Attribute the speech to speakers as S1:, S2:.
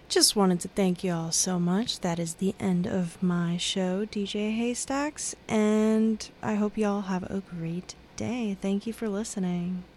S1: Just wanted to thank you all so much. That is the end of my show, DJ Haystacks, and I hope you all have a great day. Thank you for listening.